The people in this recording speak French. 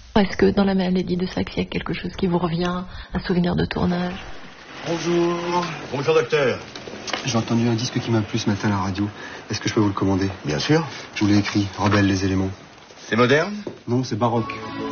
Est-ce que dans la maladie de Saxe, il y a quelque chose qui vous revient, un souvenir de tournage? Bonjour. Bonjour, docteur. J'ai entendu un disque qui m'a plu ce matin à la radio. Est-ce que je peux vous le commander? Bien sûr. Je vous l'ai écrit, Rebelle les éléments. C'est moderne? Non, c'est baroque.